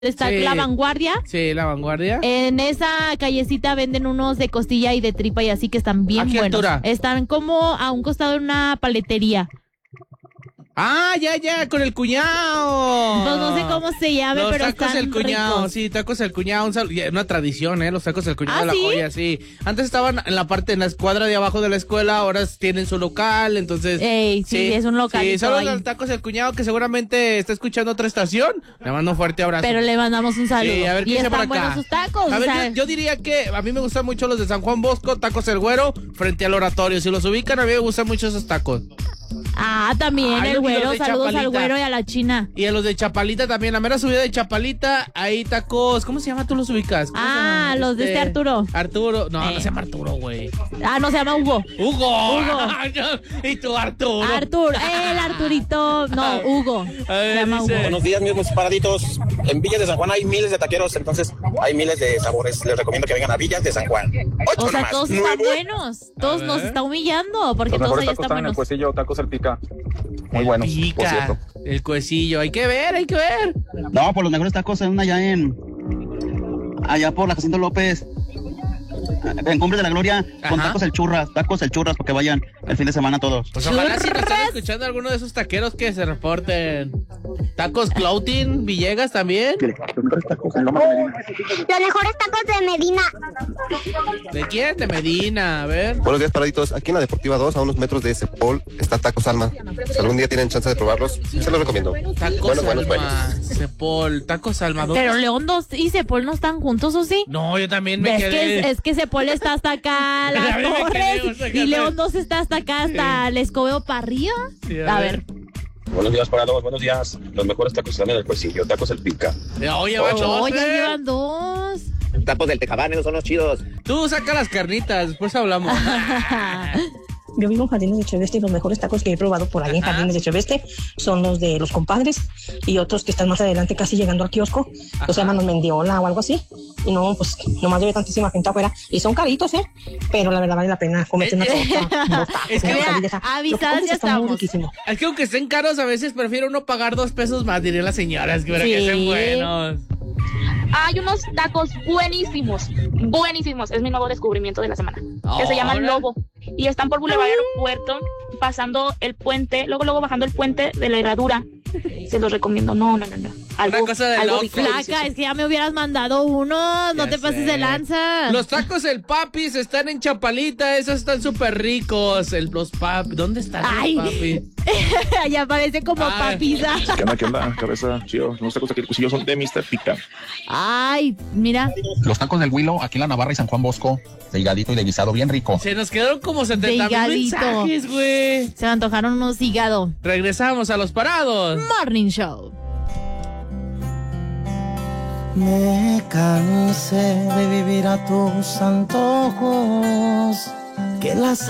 está Sí. La Vanguardia. Sí, La Vanguardia. En esa callecita venden unos de costilla y de tripa y así que están bien ¿A qué buenos. altura? Están como a un costado de una paletería. Ah, ya, con el cuñado. Pues no sé cómo se llame, Los pero tacos están del cuñado, ricos. sí, tacos del cuñado, una tradición, los tacos del cuñado ¿Ah, de La sí? Joya, sí. Antes estaban en la escuadra de abajo de la escuela, ahora tienen su local, entonces... Ey, sí, es un localito Sí, solo ahí. los tacos del cuñado que seguramente está escuchando otra estación. Le mando un fuerte abrazo. Pero le mandamos un saludo. Sí, a ver, ¿qué y dice por están acá? buenos sus tacos. A o ver, sea, yo diría que a mí me gustan mucho los de San Juan Bosco, tacos El Güero, frente al oratorio. Si los ubican, a mí me gustan mucho esos tacos. también Ay, el y los güero. de Saludos al Chapalita. güero y a la china. Y a los de Chapalita también, la mera subida de Chapalita, ahí tacos, ¿cómo se llama? ¿Tú los ubicas? ¿Cómo se llama? Los de Arturo. Arturo, no se llama Arturo, güey. No, se llama Hugo. ¡Hugo! ¿Y tú, Arturo? El Arturito. No, Hugo. A ver, Se llama dice- Hugo. Buenos días, mismos paraditos. En Villas de San Juan hay miles de taqueros, entonces hay miles de sabores. Les recomiendo que vengan a Villas de San Juan. 8 O sea, nomás. todos están Nuevo. buenos. Todos nos está humillando porque Los todos mejores allá tacos están están en el buenos. Cuecillo, tacos El Pica. Muy buenos, por Pica, cierto. el cuecillo, hay que ver. No, por los mejores tacos son allá por la Jacinto López, en Cumbres de la Gloria, con Ajá. tacos el churras, porque vayan el fin de semana todos. Pues ojalá si nos están escuchando alguno de esos taqueros que se reporten. Tacos Cloutin, Villegas también. Los mejores tacos en Loma de Medina. Los mejores tacos de Medina. ¿De quién? De Medina, a ver. Buenos días, paraditos. Aquí en la Deportiva 2, a unos metros de Cepol, está Tacos Alma. Si algún día tienen chance de probarlos, se los recomiendo. Tacos Buenos. Cepol, Tacos Salvador. Pero León 2 y Cepol no están juntos, ¿o sí? No, yo también me Es quedé. que, es que Cepol está hasta acá, A las mí me quedé, torres, o sea, y que León 2 está hasta acá, hasta el Escobedo para arriba. Sí, A ver. Buenos días, parados. Buenos días. Los mejores tacos están en el Cuecillo. Tacos El Pica. Oye, van dos, ya llevan dos. Tacos del Tecabán, esos son los chidos. Tú saca las carnitas, después hablamos. Yo vivo en Jardines de Cheveste y los mejores tacos que he probado por ahí en Jardines de Cheveste son los de los compadres y otros que están más adelante casi llegando al kiosco, que se llaman los Mendiola o algo así. Y no, pues nomás lleve tantísima gente afuera y son caritos, pero la verdad vale la pena comerse una torta, dos tacos, Es que una mira, quesadilla. avisadas Lo que comes ya está muy estamos. riquísimo. Es que aunque estén caros, a veces prefiero uno pagar 2 pesos más, dirían las señoras, que, que sean buenos. Hay unos tacos buenísimos. Es mi nuevo descubrimiento de la semana. Que se llaman Ahora. Lobo. Y están por Boulevard Aeropuerto, pasando el puente, luego bajando el puente de la Herradura. Se los recomiendo. No. Una cosa de loco. Flaca, es que ya me hubieras mandado uno, no Ya te pases sé. de lanza. Los tacos El Papis están en Chapalita, esos están súper ricos. Los Papis, ¿dónde están Ay. los Papis? Ya parece como Ay. papisa. ¿Qué onda? Cabeza, chido. Los tacos aquí del Cuecillo son de Mr. Pica. Ay, mira, Los tacos del Huilo, aquí en la Navarra y San Juan Bosco, de higadito y de guisado, bien rico. Se nos quedaron como 70,000 higadito. mensajes, güey. se me antojaron unos hígado. Regresamos a los parados. Morning Show. Me cansé de vivir a tus antojos, que las